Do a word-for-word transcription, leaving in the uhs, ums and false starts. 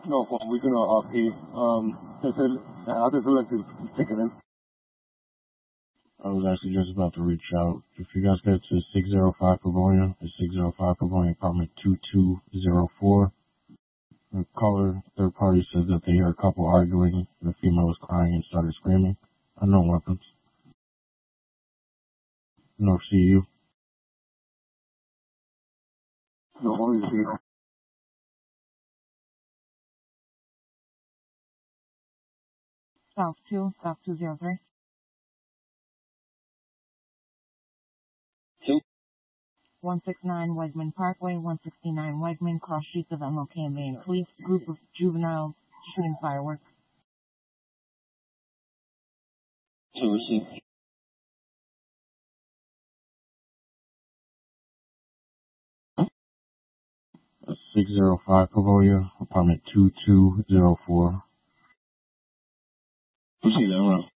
No, phone. We're gonna uh, pay. Um, they said uh, I just would like to take it in. I was actually just about to reach out. If you guys get to six oh five Pavonia, it's six oh five Pavonia, apartment two two oh four. The caller, third party, says that they hear a couple arguing. The female was crying and started screaming. Unknown weapons. North C U. No, only zero. South two, South two zero three. Two. one sixty-nine Wiseman Parkway, one sixty-nine Wiseman, cross streets of M L K and Main. Police group of juveniles shooting fireworks. Two receive. six oh five Pavonia, apartment two two oh four. Receive that round.